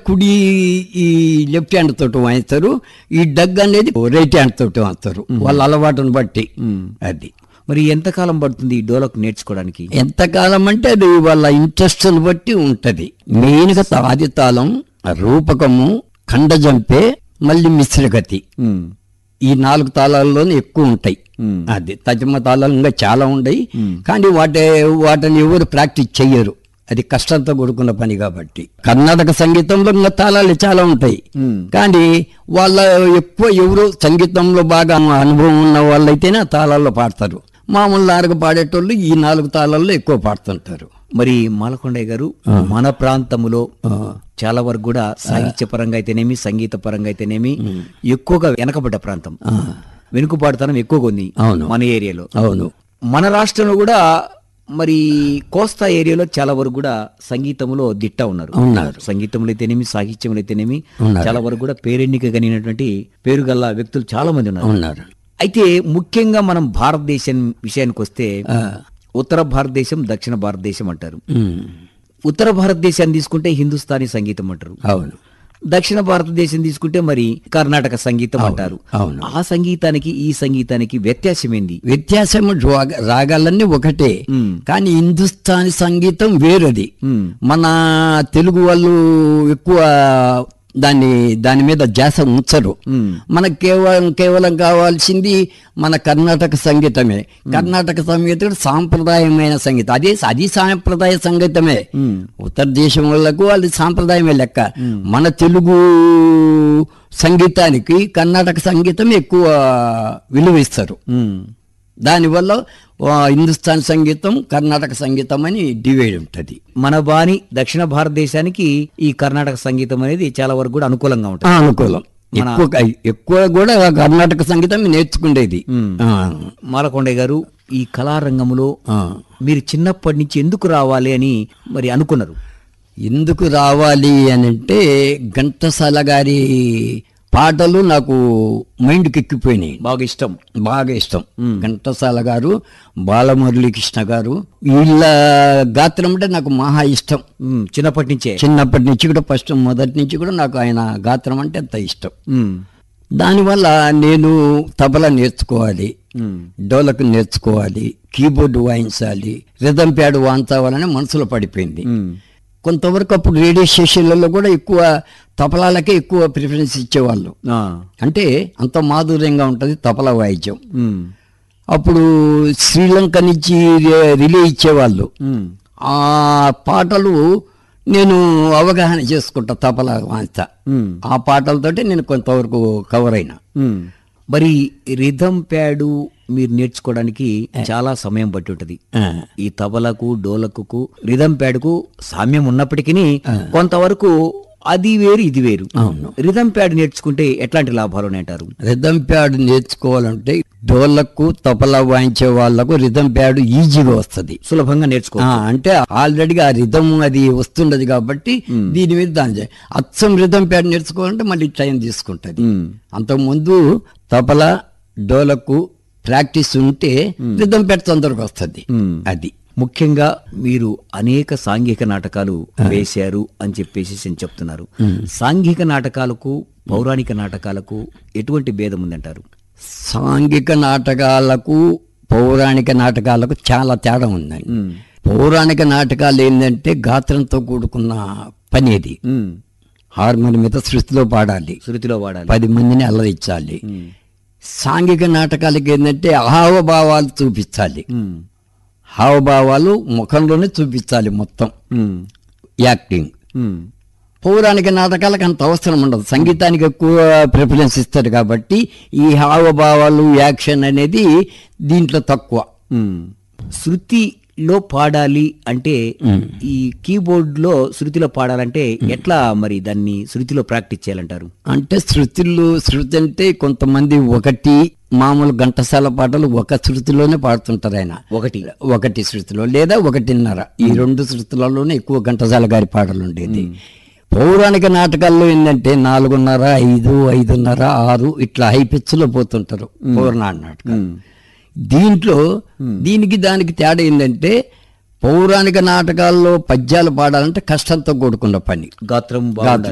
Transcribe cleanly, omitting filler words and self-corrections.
కుడి ఈ left hand తోటి వాయిస్తారు, ఈ డగ్ అనేది రైట్ హ్యాండ్ తోటి వాయిస్తారు వాళ్ళ అలవాటును బట్టి. అది మరి ఎంతకాలం పడుతుంది ఈ డోలకు నేర్చుకోవడానికి? ఎంతకాలం అంటే అది వాళ్ళ ఇంట్రెస్ట్ బట్టి ఉంటది. మెయిన్ గా ఆది తాళం, రూపకము, ఖండజంపే, మళ్ళీ మిశ్రగతి, ఈ 4 తాళాల్లోనే ఎక్కువ ఉంటాయి. అది తజమ తాళాలు ఇంకా చాలా ఉంటాయి, కానీ వాటిని ఎవరు ప్రాక్టీస్ చెయ్యరు, అది కష్టంతో కూడుకున్న పని కాబట్టి. కర్ణాటక సంగీతంలో ఇంకా తాళాలు చాలా ఉంటాయి, కానీ వాళ్ళ ఎక్కువ ఎవరు సంగీతంలో బాగా అనుభవం ఉన్న వాళ్ళైతేనే ఆ తాళాల్లో పాడతారు. మామూలు నాలుగు పాడేటోళ్ళు ఈ 4 తాళాల్లో ఎక్కువ పాడుతుంటారు. మరి మాలకొండయ్య గారు, మన ప్రాంతములో చాలా వరకు కూడా సాహిత్య పరంగా అయితేనేమి, సంగీత పరంగా అయితేనేమి ఎక్కువగా వెనకబడ్డ ప్రాంతం, వెనుకబాటుతనం ఎక్కువగా ఉంది మన ఏరియాలో. అవును, మన రాష్ట్రంలో కూడా మరి కోస్తా ఏరియాలో చాలా వరకు కూడా సంగీతంలో దిట్ట ఉన్నారు. సంగీతంలో అయితేనేమి, సాహిత్యంలో అయితేనేమి చాలా వరకు కూడా పేరెన్నిక కలిగినటువంటి పేరుగల్ల వ్యక్తులు చాలా మంది ఉన్నారు. అయితే ముఖ్యంగా మనం భారతదేశం విషయానికి వస్తే ఉత్తర భారతదేశం, దక్షిణ భారతదేశం అంటారు. ఉత్తర భారతదేశాన్ని తీసుకుంటే హిందుస్థానీ సంగీతం అంటారు. అవును. దక్షిణ భారతదేశం తీసుకుంటే మరి కర్ణాటక సంగీతం అంటారు. ఆ సంగీతానికి ఈ సంగీతానికి వ్యత్యాసం ఏంది? వ్యత్యాసం రాగాలన్నీ ఒకటే, కానీ హిందుస్థానీ సంగీతం వేరది. మన తెలుగు వాళ్ళు ఎక్కువ దాని మీద ధ్యాస ఉంచరు. మనకు కేవలం కావాల్సింది మన కర్ణాటక సంగీతమే. కర్ణాటక సంగీతం సాంప్రదాయమైన సంగీతం, అది సాంప్రదాయ సంగీతమే. ఉత్తర దేశం వాళ్ళకు అది సాంప్రదాయమే లెక్క. మన తెలుగు సంగీతానికి కర్ణాటక సంగీతం ఎక్కువ విలువ ఇస్తారు. దానివల్ల హిందుస్థాన్ సంగీతం, కర్ణాటక సంగీతం అని డివైడ్ ఉంటుంది. మన బాని దక్షిణ భారతదేశానికి ఈ కర్ణాటక సంగీతం అనేది చాలా వరకు కూడా అనుకూలంగా ఉంటుంది. అనుకూలం, ఎక్కువ కూడా కర్ణాటక సంగీతం నేర్చుకునేది. మాలకొండయ్య గారు, ఈ కళారంగంలో మీరు చిన్నప్పటి నుంచి ఎందుకు రావాలి అని మరి అనుకున్నారు? ఎందుకు రావాలి అని అంటే ఘంటసాల గారి పాటలు నాకు మైండ్కి ఎక్కిపోయినాయి. బాగా ఇష్టం. ఘంటసాల గారు, బాలమురళీకృష్ణ గారు, వీళ్ళ గాత్రం అంటే నాకు మహా ఇష్టం. చిన్నప్పటి నుంచి కూడా మొదటి నుంచి కూడా నాకు ఆయన గాత్రం అంటే అంత ఇష్టం. దానివల్ల నేను తబలా నేర్చుకోవాలి, డోలకు నేర్చుకోవాలి, కీబోర్డు వాయించాలి, రిథం ప్యాడ్ వాయించాలని మనసులో పడిపోయింది. కొంతవరకు అప్పుడు రేడియో స్టేషన్లలో కూడా ఎక్కువ తబలాలకే ఎక్కువ ప్రిఫరెన్స్ ఇచ్చేవాళ్ళు. అంటే అంత మాధుర్యంగా ఉంటుంది తబలా వాయిద్యం. అప్పుడు శ్రీలంక నుంచి రిలే ఇచ్చేవాళ్ళు. ఆ పాటలు నేను అవగాహన చేసుకుంటా, తబలా వాయిస్తా. ఆ పాటలతోటి నేను కొంతవరకు కవర్ అయినా. మరి రిథం ప్యాడు మీరు నేర్చుకోవడానికి చాలా సమయం పట్టి ఉంటది. ఈ తబలకు, డోలకు, రిథం ప్యాడ్కు సామ్యం ఉన్నప్పటికీ కొంతవరకు అది వేరు ఇది వేరు. రిథం ప్యాడ్ నేర్చుకుంటే ఎట్లాంటి లాభాలు అంటారు? రిథం ప్యాడ్ నేర్చుకోవాలంటే డోలకు, తబలా వాయించే వాళ్లకు రిథం ప్యాడ్ ఈజీగా వస్తుంది, సులభంగా నేర్చుకో. అంటే ఆల్రెడీగా ఆ రిథం అది వస్తుండదు కాబట్టి దీని మీద అచ్చం రిథం ప్యాడ్ నేర్చుకోవాలంటే మళ్ళీ టైం తీసుకుంటది. అంతకుముందు తబలా, డోలకు ప్రాక్టీస్ ఉంటే రిథం ప్యాడ్ తొందరగా వస్తుంది. అది ముఖ్యంగా మీరు అనేక సాంఘిక నాటకాలు వేశారు అని చెప్పేసి చెప్తున్నారు. సాంఘిక నాటకాలకు, పౌరాణిక నాటకాలకు ఎటువంటి భేదం ఉందంటారు? సాంఘిక నాటకాలకు, పౌరాణిక నాటకాలకు చాలా తేడా ఉందండి. పౌరాణిక నాటకాలు ఏంటంటే గాత్రంతో కూడుకున్న పని, అది హార్మోని మీద శృతిలో పాడాలి, 10 మందిని అల్లరించాలి. సాంఘిక నాటకాలకి ఏంటంటే హావభావాలు చూపించాలి, హావభావాలు ముఖంలోనే చూపించాలి మొత్తం యాక్టింగ్. పౌరాణిక నాటకాలకు అంత అవసరం ఉండదు, సంగీతానికి ఎక్కువ ప్రిఫరెన్స్ ఇస్తారు కాబట్టి ఈ హావభావాలు, యాక్షన్ అనేది దీంట్లో తక్కువ. శృతిలో పాడాలి అంటే, ఈ కీబోర్డ్ లో శృతిలో పాడాలంటే ఎట్లా మరి దాన్ని శృతిలో ప్రాక్టీస్ చేయాలంటారు? అంటే శృతి అంటే కొంతమంది ఒకటి మామూలు ఘంటసాల పాటలు ఒక శృతిలోనే పాడుతుంటారు. ఆయన ఒకటి శృతిలో లేదా 1.5, ఈ 2 శృతులలోనే ఎక్కువ ఘంటసాల గారి పాటలు ఉండేది. పౌరాణిక నాటకాల్లో ఏంటంటే 4.5, 5, 5.5, 6 ఇట్లా హై పిచ్ లో పోతుంటారు పౌరాణ నాటకాలు. దీంట్లో దీనికి దానికి తేడా ఏంటంటే పౌరాణిక నాటకాల్లో పద్యాలు పాడాలంటే కష్టంతో కూడుకున్న పని, గాత్రం